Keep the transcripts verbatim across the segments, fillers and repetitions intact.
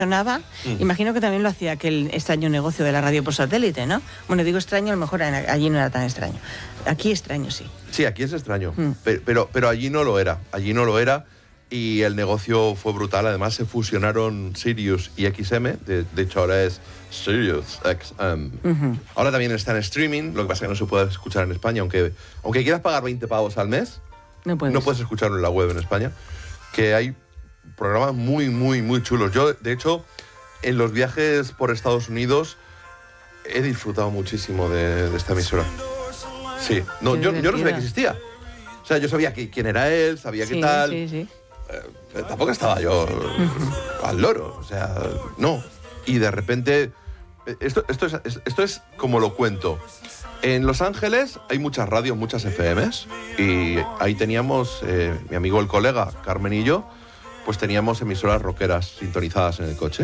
funcionaba, mm. imagino que también lo hacía aquel extraño negocio de la radio por satélite, ¿no? Bueno, digo extraño, a lo mejor allí no era tan extraño. Aquí extraño, sí. Sí, aquí es extraño, mm. pero, pero, pero allí no lo era, allí no lo era y el negocio fue brutal. Además se fusionaron Sirius y X M, de, de hecho ahora es Sirius X M. Uh-huh. Ahora también está en streaming, lo que pasa es que no se puede escuchar en España, aunque, aunque quieras pagar veinte pavos al mes, no puedes. no puedes escucharlo en la web en España, que hay programas muy, muy, muy chulos. Yo, de hecho, en los viajes por Estados Unidos he disfrutado muchísimo de, de esta emisora. Sí, no, yo, yo no sabía que existía. O sea, yo sabía que, quién era él, sabía sí, qué tal. Sí, sí. Eh, tampoco estaba yo uh-huh. al loro, o sea, no. Y de repente, esto, esto, es, esto es como lo cuento. En Los Ángeles hay muchas radios, muchas F Ms, y ahí teníamos, eh, mi amigo el colega, Carmen y yo, pues teníamos emisoras rockeras sintonizadas en el coche.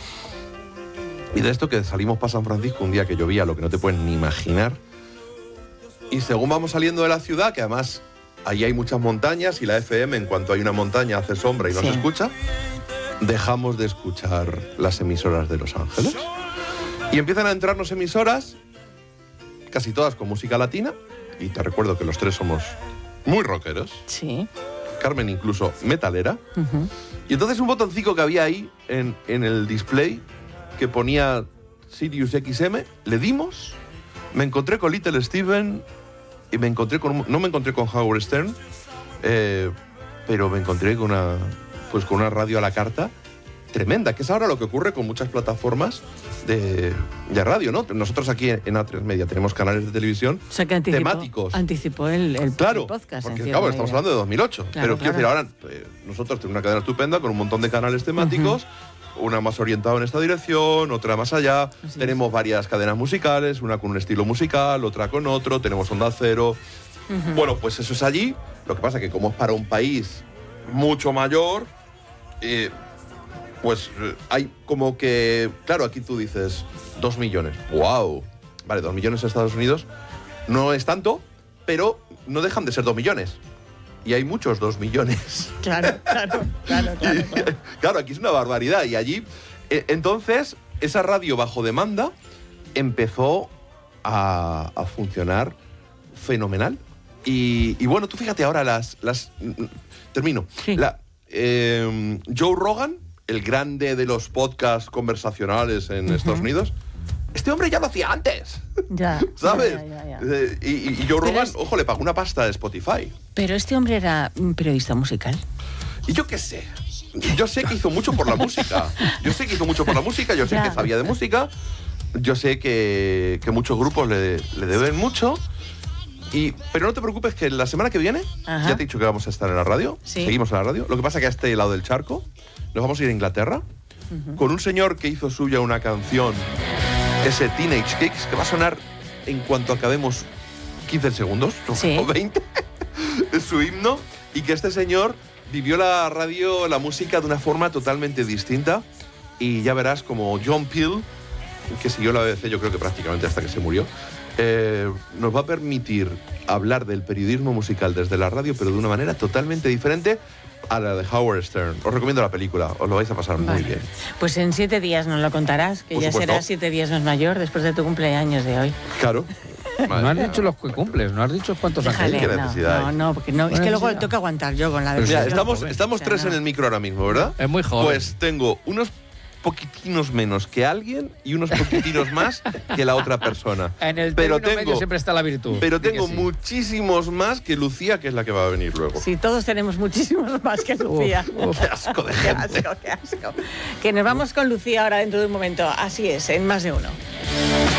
Y de esto que salimos para San Francisco un día que llovía, lo que no te puedes ni imaginar. Y según vamos saliendo de la ciudad, que además allí hay muchas montañas y la F M, en cuanto hay una montaña, hace sombra y no sí. se escucha, dejamos de escuchar las emisoras de Los Ángeles. Y empiezan a entrarnos emisoras, casi todas con música latina, y te recuerdo que los tres somos muy rockeros. Sí. Carmen incluso metalera. Uh-huh. Y entonces un botoncito que había ahí en, en el display que ponía Sirius X M, le dimos, me encontré con Little Steven y me encontré con, no me encontré con Howard Stern, eh, pero me encontré con una, pues con una radio a la carta tremenda, que es ahora lo que ocurre con muchas plataformas de, de radio, ¿no? Nosotros aquí en A tres Media tenemos canales de televisión o sea, que anticipó, temáticos. Anticipó el, el, claro, el podcast. Porque claro, estamos hablando de dos mil ocho. Claro, pero claro. quiero decir, ahora eh, nosotros tenemos una cadena estupenda con un montón de canales temáticos, uh-huh. una más orientada en esta dirección, otra más allá. Así tenemos es. varias cadenas musicales, una con un estilo musical, otra con otro, tenemos Onda Cero. Uh-huh. Bueno, pues eso es allí. Lo que pasa es que como es para un país mucho mayor, eh, pues hay como que, claro, aquí tú dices dos millones. ¡Wow! Vale, dos millones en Estados Unidos no es tanto, pero no dejan de ser dos millones. Y hay muchos dos millones. Claro, claro, claro, claro. Claro, claro aquí es una barbaridad. Y allí, eh, entonces, esa radio bajo demanda empezó a, a funcionar fenomenal. Y, y bueno, tú fíjate ahora las... las termino. Sí. La, eh, Joe Rogan, el grande de los podcasts conversacionales en uh-huh. Estados Unidos, este hombre ya lo hacía antes. Ya. ¿Sabes? Ya, ya, ya, ya. Eh, y, y Joe Rogan, es... ojo, le pagó una pasta de Spotify. Pero este hombre era un periodista musical. Y yo qué sé. Yo sé que hizo mucho por la música. Yo sé que hizo mucho por la música, yo sé ya. que sabía de música, yo sé que, que muchos grupos le, le deben mucho. Y, pero no te preocupes que la semana que viene, Ajá. ya te he dicho que vamos a estar en la radio, ¿Sí? seguimos en la radio. Lo que pasa es que a este lado del charco nos vamos a ir a Inglaterra uh-huh. con un señor que hizo suya una canción, ese Teenage Kicks, que va a sonar en cuanto acabemos quince segundos ¿Sí? o veinte, es su himno, y que este señor vivió la radio, la música de una forma totalmente distinta, y ya verás como John Peel, que siguió la B B C yo creo que prácticamente hasta que se murió, Eh, nos va a permitir hablar del periodismo musical desde la radio, pero de una manera totalmente diferente a la de Howard Stern. Os recomiendo la película, os lo vais a pasar vale. muy bien. Pues en siete días nos lo contarás, que Por ya supuesto. serás siete días más mayor después de tu cumpleaños de hoy. Claro. Vale. No has dicho los que cumples, no has dicho cuántos años. ¿Qué necesidad no, no, no, porque no, es que luego le toca aguantar yo con la de... Mira, estamos, estamos tres o sea, no. en el micro ahora mismo, ¿verdad? Es muy joven. Pues tengo unos poquitinos menos que alguien y unos poquitinos más que la otra persona. En el pero tengo, medio siempre está la virtud. Pero tengo sí. muchísimos más que Lucía, que es la que va a venir luego. Sí, todos tenemos muchísimos más que Lucía. Uf, uf. Qué asco de gente. Qué asco, qué asco. Que nos vamos con Lucía ahora dentro de un momento. Así es, en Más de Uno.